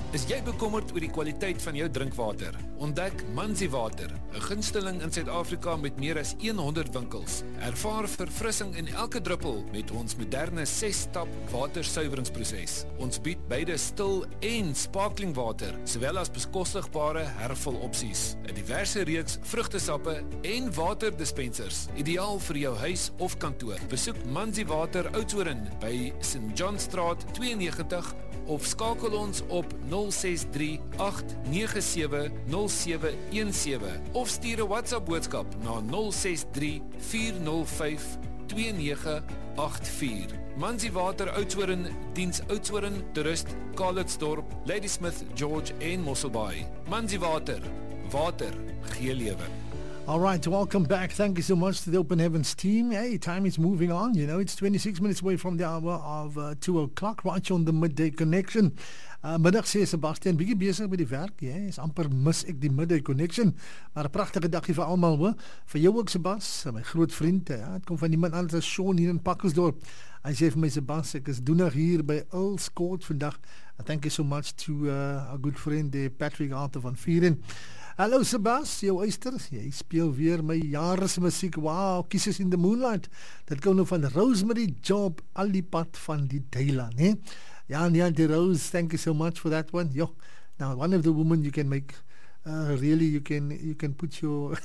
Is jy bekommerd oor die kwaliteit van jou drinkwater? Ontdek Manzi Water, 'n gunsteling in Suid-Afrika met meer as 100 winkels. Ervaar verfrissing in elke druppel met ons moderne 6-stap watersuiweringsproses. Ons bied beide stil en sparkling water, sowel as bekostigbare hervulopsies. 'n Diverse reeks vrugtesappe en waterdispensers, ideaal vir jou huis of kantoor. Besoek Manzi Water Oudtshoorn by St. John Straat 92 of skakel ons op 063 897 0717 of stuur 'n WhatsApp boodskap na 063 405 2984. Manzi Water Oudtshoorn diens Oudtshoorn, Toerist, Calitzdorp, Ladysmith, George en Mosselbaai. Manzi Water, water gee lewe. All right, welcome back. Thank you so much to the Open Heavens team. Hey, time is moving on. You know, it's 26 minutes away from the hour of 2 o'clock, right on the midday connection. Middag sê Sebastian, bietjie besig met die werk. Ja, is amper mis ek die midday connection. Maar 'n pragtige dagie vir almal, hoor. Vir jou ook, Sebas, my groot vriend. Ja, het kom van iemand anders as Sean hier in Pakkelsdorp. Hy sê vir my, Sebas, ek is doenig hier by Earls Court vandag. Thank you so much to our good friend Patrick Arthur van Vieren. Hallo Sebas, jou uister, jy speel weer my jare se musiek. Wow, Kisses in the Moonlight. Dit kom nou van Rosemary Job, al die pad van die Deilan, hè? Ja, die Rose, thank you so much for that one. Yo, now one of the women you can make, really you can put your,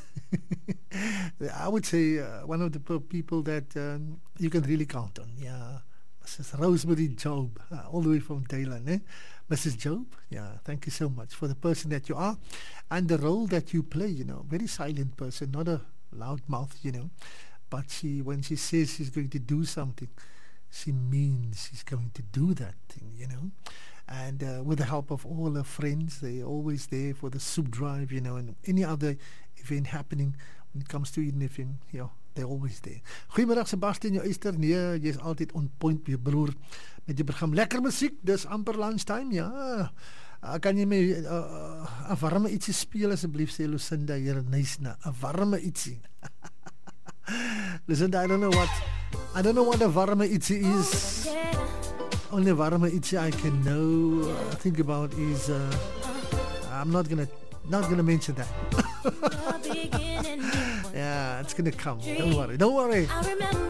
I would say one of the people that you can really count on. Yeah. Mrs. Rosemary Job, all the way from Deilan, eh? Mrs. Job, yeah, thank you so much for the person that you are and the role that you play, you know, very silent person, not a loud mouth, you know, but when she says she's going to do something, she means she's going to do that thing, you know, and with the help of all her friends, they're always there for the soup drive, you know, and any other event happening when it comes to Eden FM, you know, they're always there. Goeiemiddag Sebastian, jou Easter. Nee, jy is altyd on point, my broer, met die program. Lekker musiek, dis amper lunchtime, ja. Kan jy my 'n warme ietsie speel asseblief, sê Lucinda hier in Nysna. 'n Warme ietsie. Lucinda, I don't know what a warme ietsie is. Only warme ietsie I can think about is I'm not gonna mention that. Yeah, it's gonna come. Don't worry.